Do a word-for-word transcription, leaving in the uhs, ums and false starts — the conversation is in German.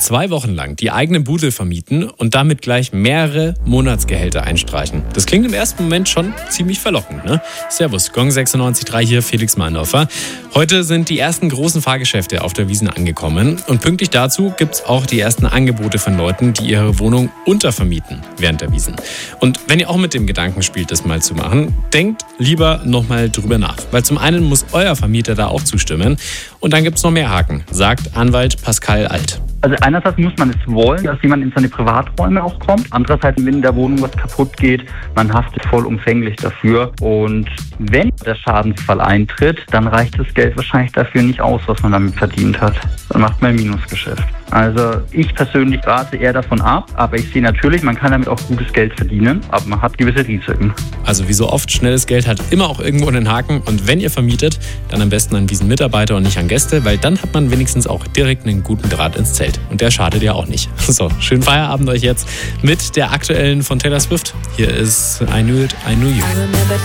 zwei Wochen lang die eigene Bude vermieten und damit gleich mehrere Monatsgehälter einstreichen. Das klingt im ersten Moment schon ziemlich verlockend, ne? Servus, Gong sechsundneunzig Komma drei hier, Felix Meindorfer. Heute sind die ersten großen Fahrgeschäfte auf der Wiesn angekommen und pünktlich dazu gibt es auch die ersten Angebote von Leuten, die ihre Wohnung untervermieten während der Wiesn. Und wenn ihr auch mit dem Gedanken spielt, das mal zu machen, denkt lieber nochmal drüber nach. Weil zum einen muss euer Vermieter da auch zustimmen und dann gibt es noch mehr Haken, sagt Anwalt Pascal Alt. Also einerseits muss man es wollen, dass jemand in seine Privaträume auch kommt. Andererseits, wenn in der Wohnung was kaputt geht, man haftet vollumfänglich dafür. Und wenn der Schadensfall eintritt, dann reicht das Geld wahrscheinlich dafür nicht aus, was man damit verdient hat. Dann macht man ein Minusgeschäft. Also ich persönlich rate eher davon ab, aber ich sehe natürlich, man kann damit auch gutes Geld verdienen, aber man hat gewisse Risiken. Also wie so oft, schnelles Geld hat immer auch irgendwo einen Haken und wenn ihr vermietet, dann am besten an diesen Mitarbeiter und nicht an Gäste, weil dann hat man wenigstens auch direkt einen guten Draht ins Zelt und der schadet ja auch nicht. So, schönen Feierabend euch jetzt mit der aktuellen von Taylor Swift. Hier ist I Knew It, I Knew You.